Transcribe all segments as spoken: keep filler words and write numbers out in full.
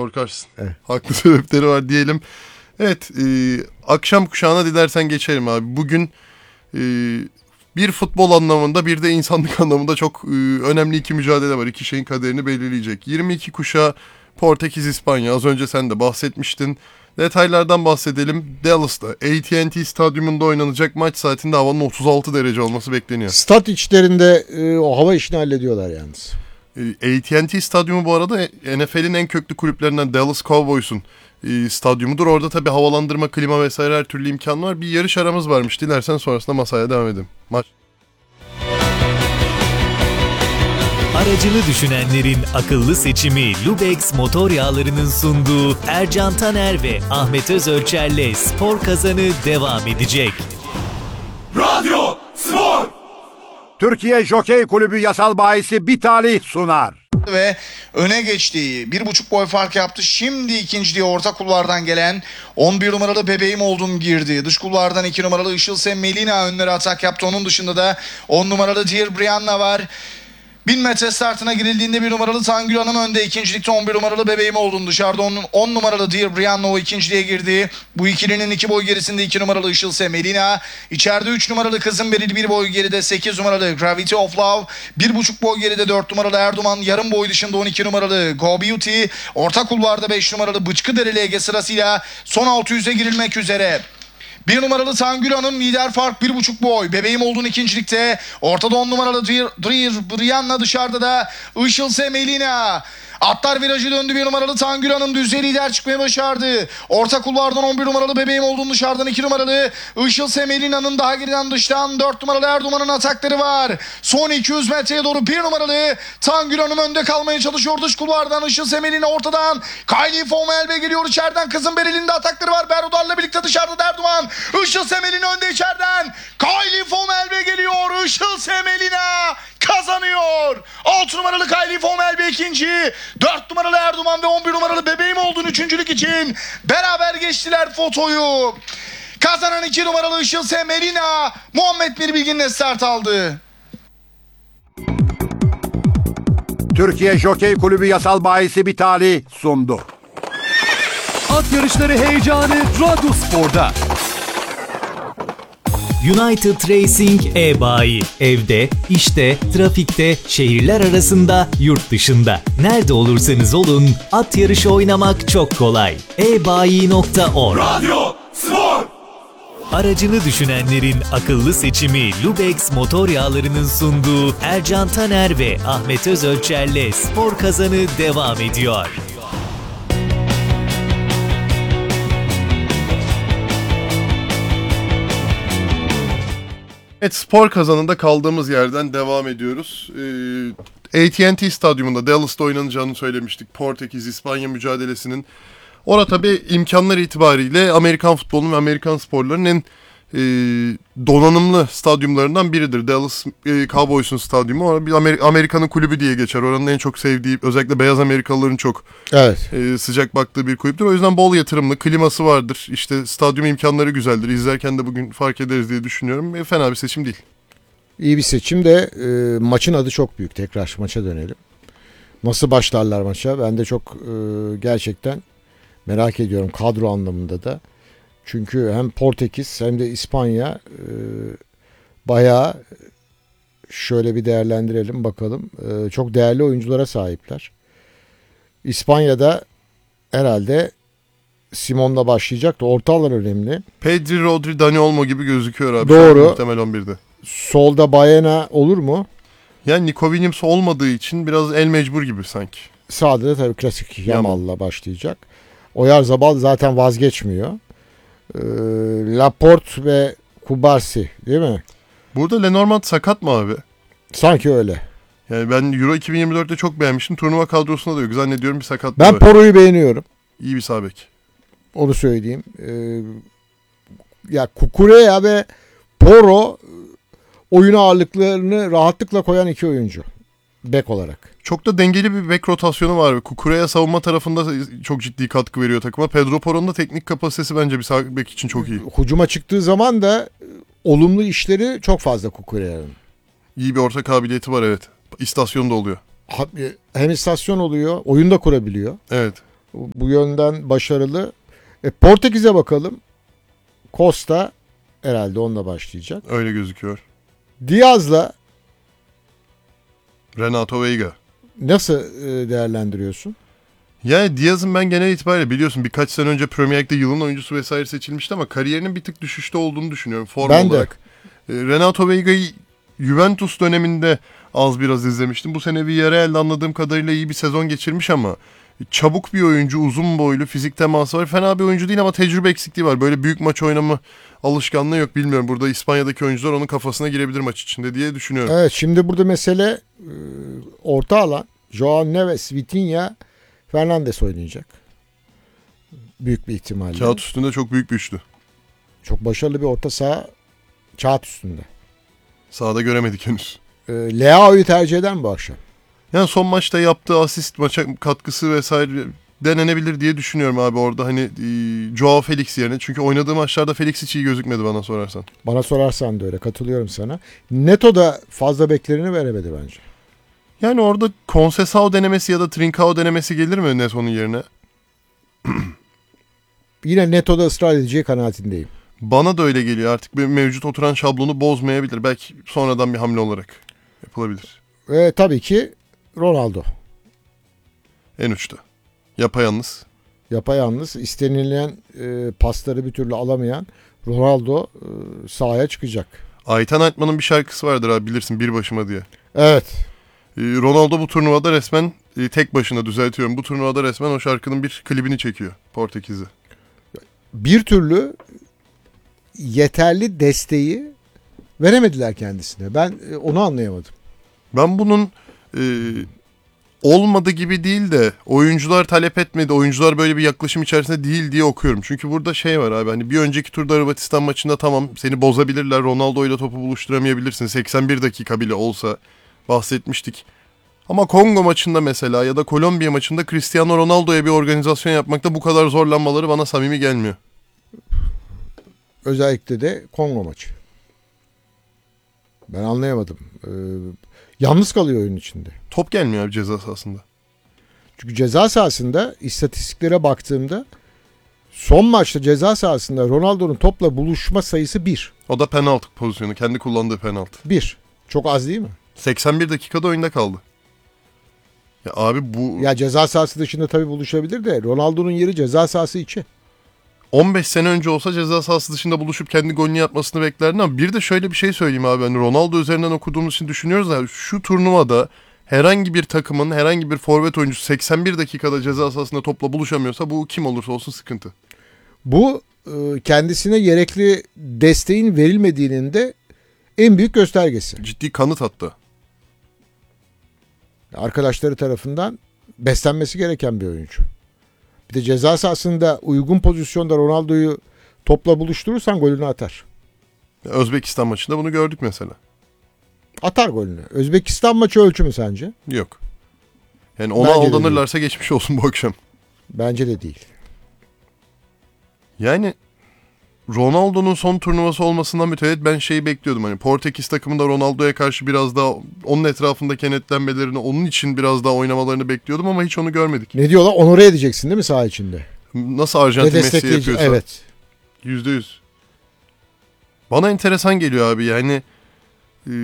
Korkarsın. Evet. Haklı sebepleri var diyelim. Evet, e, akşam kuşağına dilersen geçelim abi. Bugün e, bir futbol anlamında bir de insanlık anlamında çok e, önemli iki mücadele var. İki şeyin kaderini belirleyecek. yirmi iki kuşağı Portekiz İspanya. Az önce sen de bahsetmiştin. Detaylardan bahsedelim. Dallas'ta A T and T Stadyumunda oynanacak maç saatinde havanın otuz altı derece olması bekleniyor. Stat içlerinde e, o hava işini hallediyorlar yalnız. A T and T Stadyumu bu arada N F L'in en köklü kulüplerinden Dallas Cowboys'un e, stadyumudur. Orada tabii havalandırma, klima vesaire her türlü imkan var. Bir yarış aramız varmış. Dilersen sonrasında masaya devam edelim. Maç. Aracını düşünenlerin akıllı seçimi Lubex motor yağlarının sunduğu Ercan Taner ve Ahmet Özölçer'le Spor Kazanı devam edecek. Radyo Spor! Türkiye Jokey Kulübü yasal bahisi Bitali sunar. Ve öne geçtiği bir buçuk boy fark yaptı. Şimdi ikinciliğe orta kulvardan gelen on bir numaralı Bebeğim Oldum girdi. Dış kulvardan iki numaralı Işılse Melina önlere atak yaptı. Onun dışında da on numaralı Dear Brianna var. bin metre startına girildiğinde bir numaralı Tangül Hanım önde. İkincilikte on bir numaralı Bebeğim Oldum. Dışarıda on numaralı Dear Brianna o ikinciliğe girdi. Bu ikilinin iki boy gerisinde iki numaralı Işılse Melina. İçeride üç numaralı Kızım Beril bir boy geride sekiz numaralı Gravity of Love. bir buçuk boy geride dört numaralı Erduman. Yarım boy dışında on iki numaralı Go Beauty. Orta kulvarda beş numaralı Bıçkıdereli Ege sırasıyla son altı yüze girilmek üzere. Bir numaralı Tangül Hanım lider fark bir buçuk boy. Bebeğim Oldun ikincilikte. Ortada on numaralı Dear Brianna, dışarıda da Işılse Melina. Atlar virajı döndü, bir numaralı Tangül Hanım düzey lider çıkmaya başardı. Orta kulvardan on bir numaralı Bebeğim Oldun, dışarıdan iki numaralı Işılse Melina'nın, daha geriden dıştan dört numaralı Erduman'ın atakları var. Son iki yüz metreye doğru bir numaralı Tangül Hanım önde kalmaya çalışıyor. Dış kulvardan Işılse Melina, ortadan Kylie Fomelbe geliyor, içeriden Kızım Beril'in de atakları var. Berudar'la birlikte dışarıda Erduman. Işılse Melina önde içeriden. Kylie Fomelbe geliyor. Işılse Melina kazanıyor. altı numaralı Kylie Fomelbe ikinci. dört numaralı Erduman ve on bir numaralı Bebeğim Oldun üçüncülük için beraber geçtiler fotoyu. Kazanan iki numaralı Işılse Melina Muhammed Mirbilgin'le start aldı. Türkiye Jokey Kulübü yasal bahisi Bitali sundu. At yarışları heyecanı Radyo Spor'da. United Racing e-bayi. Evde, işte, trafikte, şehirler arasında, yurt dışında. Nerede olursanız olun, at yarışı oynamak çok kolay. e bayi nokta org. Radyo Spor! Aracını düşünenlerin akıllı seçimi Lubex motor yağlarının sunduğu Ercan Taner ve Ahmet Özölçer'le Spor Kazanı devam ediyor. Evet, spor kazanında kaldığımız yerden devam ediyoruz. Ee, A T and T Stadyumunda Dallas'ta oynanacağını söylemiştik. Portekiz İspanya mücadelesinin. Orada tabii imkanlar itibariyle Amerikan futbolunun ve Amerikan sporlarının en e, donanımlı stadyumlarından biridir. Dallas e, Cowboys'un stadyumu. Orada bir Amer- Amerika'nın kulübü diye geçer. Oranın en çok sevdiği, özellikle beyaz Amerikalıların çok Evet. e, sıcak baktığı bir kulüptür. O yüzden bol yatırımlı, kliması vardır. İşte stadyum imkanları güzeldir. İzlerken de bugün fark ederiz diye düşünüyorum. E, fena bir seçim değil. İyi bir seçim de e, maçın adı çok büyük. Tekrar maça dönelim. Nasıl başlarlar maça? Ben de çok e, gerçekten merak ediyorum kadro anlamında da. Çünkü hem Portekiz hem de İspanya e, bayağı, şöyle bir değerlendirelim bakalım. E, çok değerli oyunculara sahipler. İspanya'da herhalde Simon'la başlayacak da ortalar önemli. Pedri, Rodri, Dani Olmo gibi gözüküyor abi. Doğru. Muhtemel on birde. Solda Baena olur mu? Yani Nico Williams olmadığı için biraz el mecbur gibi sanki. Sağda da tabii klasik Yamal. Yamal'la başlayacak. Oyarzabal zaten vazgeçmiyor. Ee, Laporte ve Kubarsi değil mi? Burada Lenormand sakat mı abi? Sanki öyle. Yani ben Euro iki bin yirmi dörtte çok beğenmiştim. Turnuva kadrosunda da yok. Zannediyorum bir sakatlığı Ben var. Poro'yu beğeniyorum. İyi bir sağ bek. Onu söyleyeyim. Ee, ya Kukureya ve Poro oyun ağırlıklarını rahatlıkla koyan iki oyuncu. Bek olarak. Çok da dengeli bir bek rotasyonu var. Kukureya savunma tarafında çok ciddi katkı veriyor takıma. Pedro Poro'nun da teknik kapasitesi bence bir sağ bek için çok iyi. Hücuma çıktığı zaman da olumlu işleri çok fazla Kukureya'nın. İyi bir orta kabiliyeti var, evet. İstasyonda oluyor. Hem istasyon oluyor, oyunda kurabiliyor. Evet. Bu yönden başarılı. E, Portekiz'e bakalım. Costa herhalde onunla başlayacak. Öyle gözüküyor. Diaz'la Renato Veiga. nasıl e, değerlendiriyorsun? Yani Diaz'ın ben genel itibariyle biliyorsun birkaç sene önce Premier Lig'de yılın oyuncusu vesaire seçilmişti ama kariyerinin bir tık düşüşte olduğunu düşünüyorum form Ben de. olarak. E, Renato Veiga'yı Juventus döneminde az biraz izlemiştim. Bu sene Villarreal'de anladığım kadarıyla iyi bir sezon geçirmiş ama çabuk bir oyuncu, uzun boylu, fizik teması var. Fena bir oyuncu değil ama tecrübe eksikliği var. Böyle büyük maç oynama alışkanlığı yok, bilmiyorum. Burada İspanya'daki oyuncular onun kafasına girebilir maç içinde diye düşünüyorum. Evet, şimdi burada mesele e, orta alan. Joao Neves, Vitinha, Fernandes oynayacak. Büyük bir ihtimalle. Kağıt üstünde çok büyük bir üçlü. Çok başarılı bir orta saha kağıt üstünde. Sahada göremedik henüz. E, Leao'yu tercih eder mi bu akşam? Yani son maçta yaptığı asist, maça katkısı vesaire denenebilir diye düşünüyorum abi orada. Hani e, Joao Felix yerine. Çünkü oynadığı maçlarda Felix hiç iyi gözükmedi bana sorarsan. Bana sorarsan da öyle, katılıyorum sana. Neto da fazla beklerini veremedi bence. Yani orada Conceição denemesi ya da Trincao denemesi gelir mi Neto'nun yerine? Yine Neto'da ısrar edeceği kanaatindeyim. Bana da öyle geliyor. Artık bir mevcut oturan şablonu bozmayabilir. Belki sonradan bir hamle olarak yapılabilir. Ve tabii ki Ronaldo. En uçta. Yapayalnız. Yapayalnız, istenilen e, pasları bir türlü alamayan Ronaldo e, sahaya çıkacak. Ayten Aytman'ın bir şarkısı vardır abi, bilirsin, Bir Başıma diye. Evet. Ee, Ronaldo bu turnuvada resmen e, tek başına, düzeltiyorum. Bu turnuvada resmen o şarkının bir klibini çekiyor Portekiz'i. Bir türlü yeterli desteği veremediler kendisine. Ben e, onu anlayamadım. Ben bunun e, olmadı gibi değil de oyuncular talep etmedi, oyuncular böyle bir yaklaşım içerisinde değil diye okuyorum. Çünkü burada şey var abi, hani bir önceki turda Hırvatistan maçında tamam seni bozabilirler, Ronaldo ile topu buluşturamayabilirsin. seksen bir dakika bile olsa bahsetmiştik. Ama Kongo maçında mesela ya da Kolombiya maçında Cristiano Ronaldo'ya bir organizasyon yapmakta bu kadar zorlanmaları bana samimi gelmiyor. Özellikle de Kongo maçı. Ben anlayamadım. Ee, yalnız kalıyor oyun içinde. Top gelmiyor abi ceza sahasında. Çünkü ceza sahasında istatistiklere baktığımda son maçta ceza sahasında Ronaldo'nun topla buluşma sayısı bir. O da penaltı pozisyonu, kendi kullandığı penaltı. Bir. Çok az değil mi? seksen bir dakikada oyunda kaldı. Ya abi bu Ya ceza sahası dışında tabii buluşabilir de Ronaldo'nun yeri ceza sahası içi. on beş sene önce olsa ceza sahası dışında buluşup kendi golünü yapmasını beklerdin ama bir de şöyle bir şey söyleyeyim abi. Hani Ronaldo üzerinden okuduğumuz için düşünüyoruz da şu turnuvada herhangi bir takımın herhangi bir forvet oyuncusu seksen bir dakikada ceza sahasında topla buluşamıyorsa bu kim olursa olsun sıkıntı. Bu e, kendisine gerekli desteğin verilmediğinin de en büyük göstergesi. Ciddi kanıt hatta. Arkadaşları tarafından beslenmesi gereken bir oyuncu. Bir de ceza sahasında uygun pozisyonda Ronaldo'yu topla buluşturursan golünü atar. Özbekistan maçında bunu gördük mesela. Atar golünü. Özbekistan maçı ölçü mü sence? Yok. Yani ona Bence de aldanırlarsa geçmiş olsun bu akşam. Bence de değil. Yani Ronaldo'nun son turnuvası olmasından mütevellit ben şeyi bekliyordum. Hani Portekiz takımında Ronaldo'ya karşı biraz daha onun etrafında kenetlenmelerini, onun için biraz daha oynamalarını bekliyordum ama hiç onu görmedik. Ne diyorlar? Onore edeceksin değil mi saha içinde? Nasıl Ve Arjantin Messi destekleyici. yapıyorsa. Evet. Yüzde yüz. Bana enteresan geliyor abi yani e,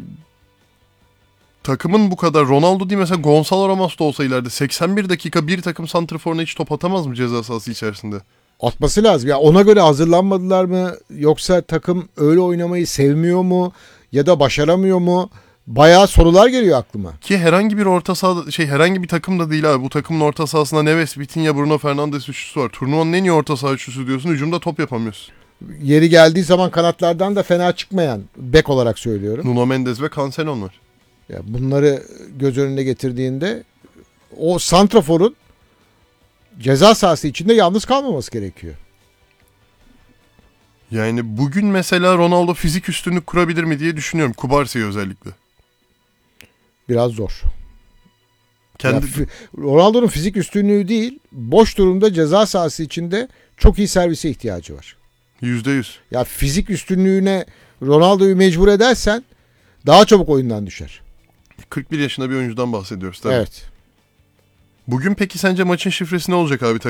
takımın bu kadar, Ronaldo değil mesela Gonzalo Ramos da olsa ileride seksen bir dakika bir takım santraforuna hiç top atamaz mı ceza sahası içerisinde? Atması lazım. Ya ona göre hazırlanmadılar mı? Yoksa takım öyle oynamayı sevmiyor mu? Ya da başaramıyor mu? Bayağı sorular geliyor aklıma. Ki herhangi bir orta saha şey herhangi bir takım da değil abi. Bu takımın orta sahasında Neves, Vitinha, Bruno Fernandes üçlüsü var. Turnuvanın en iyi orta saha üçlüsü diyorsun. Hücumda top yapamıyorsun. Yeri geldiği zaman kanatlardan da fena çıkmayan bek olarak söylüyorum. Nuno Mendes ve Cancelo var. Ya bunları göz önüne getirdiğinde o santraforun ceza sahası içinde yalnız kalmaması gerekiyor. Yani bugün mesela Ronaldo fizik üstünlük kurabilir mi diye düşünüyorum. Kubarsi'ye özellikle. Biraz zor. Kendi Ya fi- Ronaldo'nun fizik üstünlüğü değil, boş durumda ceza sahası içinde çok iyi servise ihtiyacı var. yüzde yüz. Ya fizik üstünlüğüne Ronaldo'yu mecbur edersen daha çabuk oyundan düşer. kırk bir yaşında bir oyuncudan bahsediyoruz tabii. Evet. Bugün peki sence maçın şifresi ne olacak abi?